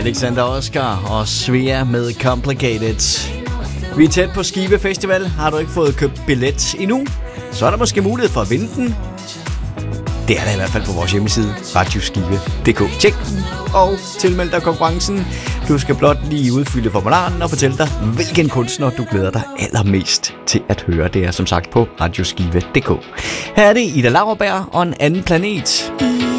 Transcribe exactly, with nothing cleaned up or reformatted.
Alexander Oscar og Svea med Complicated. Vi er tæt på Skive Festival. Har du ikke fået købt billet endnu, så er der måske mulighed for at vinde den. Det er der i hvert fald på vores hjemmeside, radioskive punktum d k. Tjek og tilmeld dig konkurrencen. Du skal blot lige udfylde formularen og fortælle dig, hvilken kunstner du glæder dig allermest til at høre. Det er som sagt på radioskive punktum d k. Her er det Ida Lauerberg og En anden planet.